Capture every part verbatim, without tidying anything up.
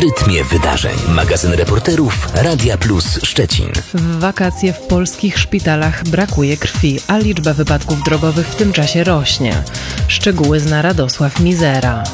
rytmie wydarzeń. Magazyn reporterów Radia Plus Szczecin. W wakacje w polskich szpitalach brakuje krwi, a liczba wypadków drogowych w tym czasie rośnie. Szczegóły zna Radosław Mizera.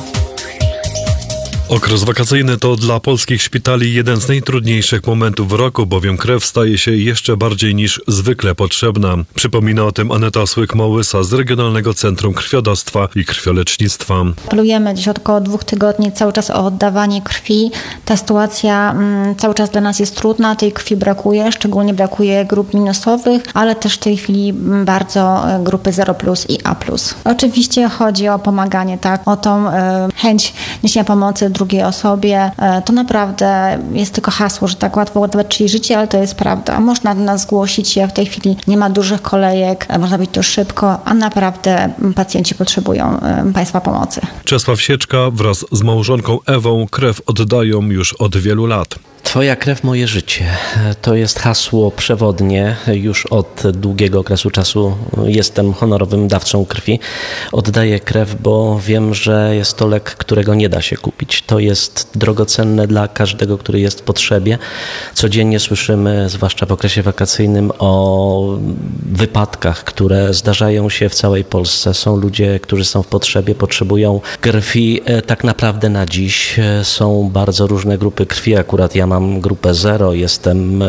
Okres wakacyjny to dla polskich szpitali jeden z najtrudniejszych momentów w roku, bowiem krew staje się jeszcze bardziej niż zwykle potrzebna. Przypomina o tym Aneta Słyk-Małysa z Regionalnego Centrum Krwiodawstwa i Krwiolecznictwa. Apelujemy dziś od około dwóch tygodni cały czas o oddawanie krwi. Ta sytuacja mm, cały czas dla nas jest trudna, tej krwi brakuje, szczególnie brakuje grup minusowych, ale też w tej chwili bardzo grupy zero plus i A plus. Oczywiście chodzi o pomaganie, tak, o tą y, chęć niesienia pomocy drugiej osobie. To naprawdę jest tylko hasło, że tak łatwo uratować czyjeś życie, ale to jest prawda. Można do nas zgłosić się, w tej chwili nie ma dużych kolejek, można być to szybko, a naprawdę pacjenci potrzebują Państwa pomocy. Czesław Sieczka wraz z małżonką Ewą krew oddają już od wielu lat. Twoja krew, moje życie. To jest hasło przewodnie. Już od długiego okresu czasu jestem honorowym dawcą krwi. Oddaję krew, bo wiem, że jest to lek, którego nie da się kupić. To jest drogocenne dla każdego, który jest w potrzebie. Codziennie słyszymy, zwłaszcza w okresie wakacyjnym, o wypadkach, które zdarzają się w całej Polsce. Są ludzie, którzy są w potrzebie, potrzebują krwi. Tak naprawdę na dziś są bardzo różne grupy krwi. Akurat ja mam grupę zero, jestem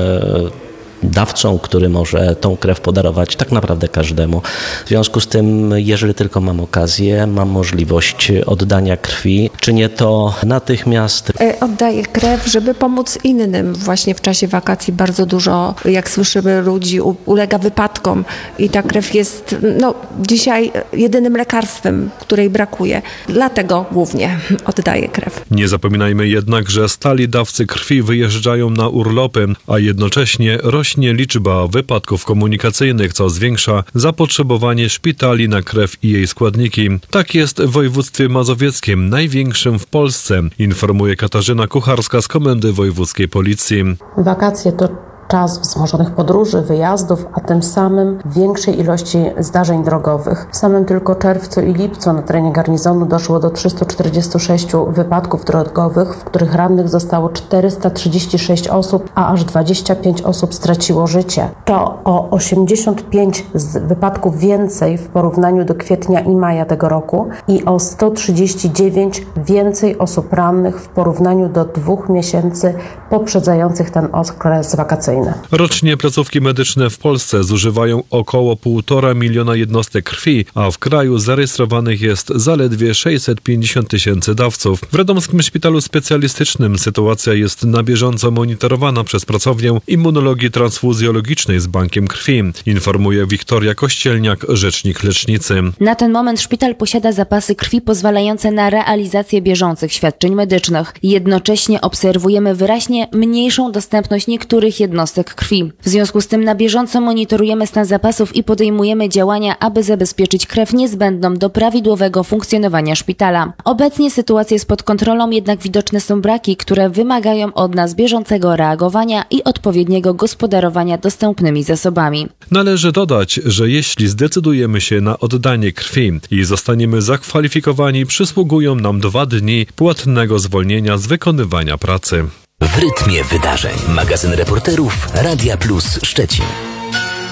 dawcą, który może tą krew podarować tak naprawdę każdemu. W związku z tym, jeżeli tylko mam okazję, mam możliwość oddania krwi, czynię to natychmiast. Oddaję krew, żeby pomóc innym. Właśnie w czasie wakacji bardzo dużo, jak słyszymy, ludzi ulega wypadkom i ta krew jest no, dzisiaj jedynym lekarstwem, której brakuje. Dlatego głównie oddaję krew. Nie zapominajmy jednak, że stali dawcy krwi wyjeżdżają na urlopy, a jednocześnie rośnie Rośnie liczba wypadków komunikacyjnych, co zwiększa zapotrzebowanie szpitali na krew i jej składniki. Tak jest w województwie mazowieckim, największym w Polsce, informuje Katarzyna Kucharska z Komendy Wojewódzkiej Policji. Wakacje to czas wzmożonych podróży, wyjazdów, a tym samym większej ilości zdarzeń drogowych. W samym tylko czerwcu i lipcu na terenie garnizonu doszło do trzystu czterdziestu sześciu wypadków drogowych, w których rannych zostało czterysta trzydzieści sześć osób, a aż dwadzieścia pięć osób straciło życie. To o osiemdziesiąt pięć wypadków więcej w porównaniu do kwietnia i maja tego roku i o sto trzydzieści dziewięć więcej osób rannych w porównaniu do dwóch miesięcy poprzedzających ten okres wakacyjny. Rocznie placówki medyczne w Polsce zużywają około półtora miliona jednostek krwi, a w kraju zarejestrowanych jest zaledwie sześćset pięćdziesiąt tysięcy dawców. W Radomskim Szpitalu Specjalistycznym sytuacja jest na bieżąco monitorowana przez pracownię immunologii transfuzjologicznej z Bankiem Krwi, informuje Wiktoria Kościelniak, rzecznik lecznicy. Na ten moment szpital posiada zapasy krwi pozwalające na realizację bieżących świadczeń medycznych. Jednocześnie obserwujemy wyraźnie mniejszą dostępność niektórych jednostek krwi. W związku z tym na bieżąco monitorujemy stan zapasów i podejmujemy działania, aby zabezpieczyć krew niezbędną do prawidłowego funkcjonowania szpitala. Obecnie sytuacja jest pod kontrolą, jednak widoczne są braki, które wymagają od nas bieżącego reagowania i odpowiedniego gospodarowania dostępnymi zasobami. Należy dodać, że jeśli zdecydujemy się na oddanie krwi i zostaniemy zakwalifikowani, przysługują nam dwa dni płatnego zwolnienia z wykonywania pracy. W rytmie wydarzeń. Magazyn reporterów Radia Plus Szczecin.